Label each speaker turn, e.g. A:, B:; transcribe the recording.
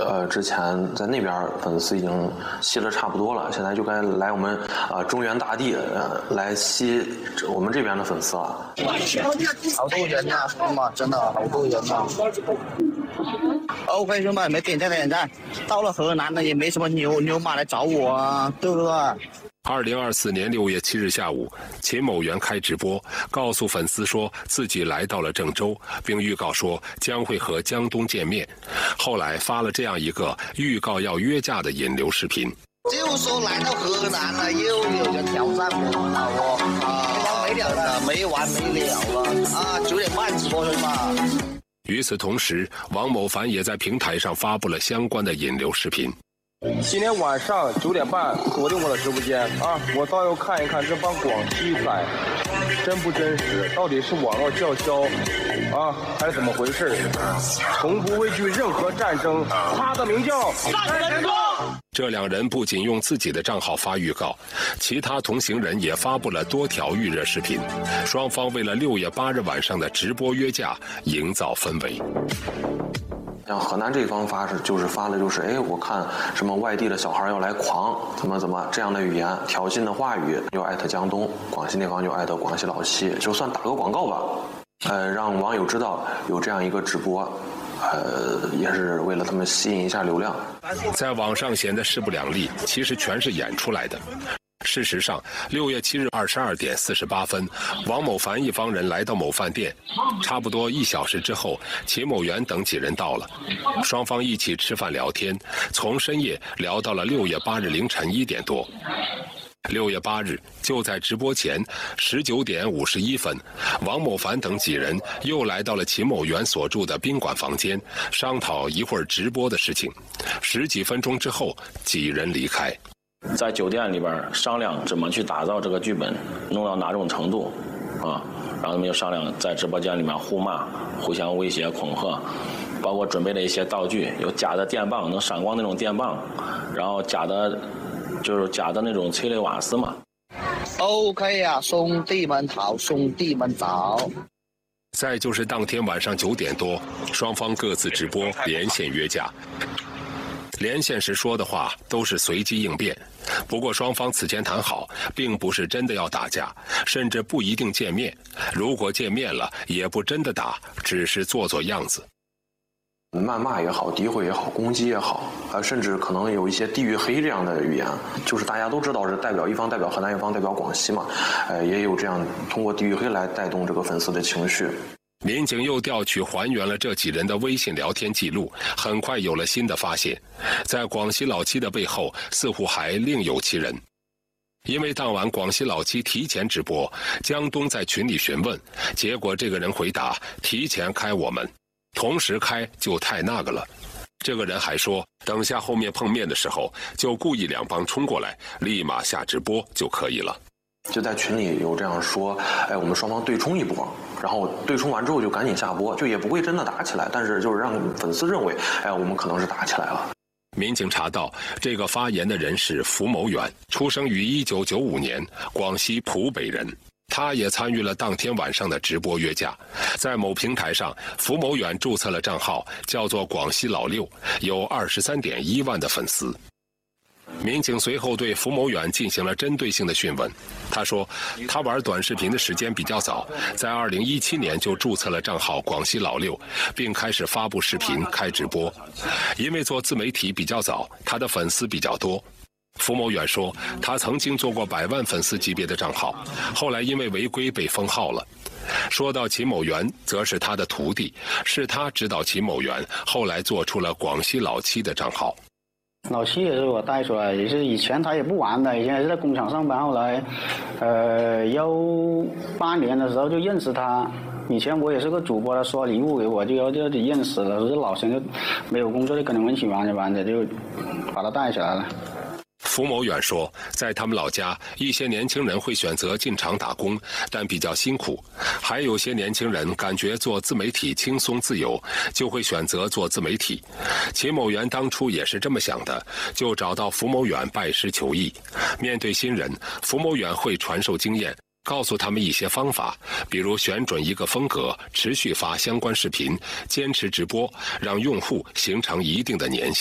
A: 之前在那边粉丝已经吸了差不多了，现在就该来我们中原大地来吸我们这边的粉丝了。
B: 好多人呐，兄弟们，真的好多人呐。OK， 兄弟们，没点赞的点赞。到了河南呢，也没什么牛马来找我啊，对不对
C: ？2024年6月7日下午，秦某元开直播，告诉粉丝说自己来到了郑州，并预告说将会和江东见面。后来发了这样一个预告要约架的引流视频。
B: 就说来到河南了，又有人挑战我了，没完没了了，没完没了了啊！9点半直播是吗？
C: 与此同时，王某凡也在平台上发布了相关的引流视频。
D: 今天晚上9点半锁定我的直播间啊！我倒要看一看这帮广西仔真不真实，到底是网络叫嚣啊，还是怎么回事？从不畏惧任何战争，他的名叫战神哥。
C: 这两人不仅用自己的账号发预告，其他同行人也发布了多条预热视频。双方为了6月8日晚上的直播约架营造氛围。
A: 像河南这方发了我看什么外地的小孩要来狂怎么这样的语言挑衅的话语，就艾特江东，广西那方就艾特广西老七，就算打个广告吧，让网友知道有这样一个直播。也是为了他们吸引一下流量。
C: 在网上显得势不两立，其实全是演出来的。事实上，6月7日22点48分，王某凡一方人来到某饭店，差不多1小时之后，秦某元等几人到了，双方一起吃饭聊天，从深夜聊到了6月8日凌晨1点多。6月8日，就在直播前19点51分，王某凡等几人又来到了秦某元所住的宾馆房间，商讨一会儿直播的事情。10几分钟之后，几人离开。
E: 在酒店里边商量怎么去打造这个剧本，弄到哪种程度，然后他们就商量在直播间里面互骂、互相威胁、恐吓，包括准备了一些道具，有假的电棒，能闪光那种电棒，然后假的那种催泪瓦斯嘛。
B: OK 呀，兄弟们好，兄弟们早。
C: 再就是当天晚上9点多，双方各自直播连线约架。连线时说的话都是随机应变，不过双方此前谈好，并不是真的要打架，甚至不一定见面。如果见面了，也不真的打，只是做做样子。
A: 谩骂也好，诋毁也好，攻击也好，甚至可能有一些地域黑这样的语言，就是大家都知道是代表一方代表河南，一方代表广西嘛，也有这样通过地域黑来带动这个粉丝的情绪。
C: 民警又调取还原了这几人的微信聊天记录，很快有了新的发现，在广西老七的背后似乎还另有其人。因为当晚广西老七提前直播，江东在群里询问，结果这个人回答提前开我们，同时开就太那个了。这个人还说等下后面碰面的时候就故意两帮冲过来，立马下直播就可以了。
A: 就在群里有这样说，我们双方对冲一波，然后对冲完之后就赶紧下播，就也不会真的打起来，但是就是让粉丝认为我们可能是打起来了。
C: 民警查到这个发言的人是符某远，出生于1995年，广西蒲北人。他也参与了当天晚上的直播约架，在某平台上，符某远注册了账号，叫做广西老六，有23.1万的粉丝。民警随后对符某远进行了针对性的讯问，他说他玩短视频的时间比较早，在2017年就注册了账号广西老六，并开始发布视频开直播。因为做自媒体比较早，他的粉丝比较多。符某远说他曾经做过100万粉丝级别的账号，后来因为违规被封号了。说到秦某元，则是他的徒弟，是他指导秦某元后来做出了广西老七的账号。
F: 老七也是我带出来，也是以前他也不玩的，以前也是在工厂上班，后来18年的时候就认识他。以前我也是个主播，他刷礼物给我，就认识了，是老乡，就没有工作就跟他们一起玩着，就把他带起来了。
C: 符某远说，在他们老家，一些年轻人会选择进厂打工，但比较辛苦；还有些年轻人感觉做自媒体轻松自由，就会选择做自媒体。秦某元当初也是这么想的，就找到符某远拜师求艺。面对新人，符某远会传授经验，告诉他们一些方法，比如选准一个风格，持续发相关视频，坚持直播，让用户形成一定的粘性。